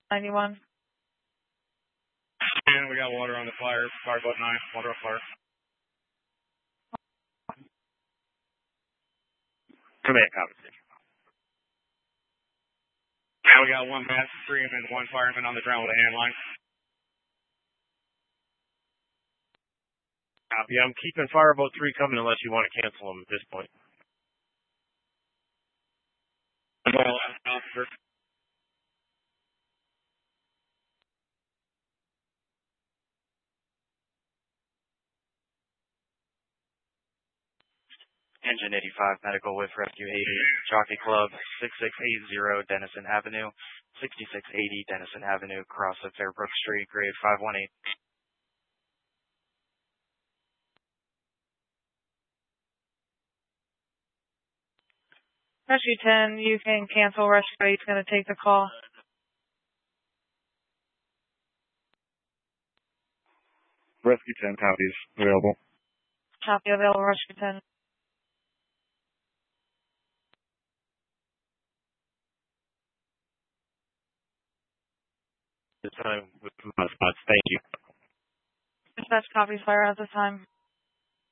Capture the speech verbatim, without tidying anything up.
ninety-one. And we got water on the fire. Fire boat nine. Water on fire. Command conversation. Now we got one master stream and one fireman on the ground with a hand line. Copy. I'm keeping Fireboat three coming unless you want to cancel them at this point. Well, officer. Engine eighty-five, medical with Rescue eighty, Jockey Club, sixty-six eighty Denison Avenue, sixty-six eighty Denison Avenue, cross of Fairbrook Street, grade five one eight. Rescue ten, you can cancel. Rescue eight's going to take the call. Rescue ten copies available. Copy available, Rescue ten. This time with my spots. Thank you. Dispatch copies fire at this time.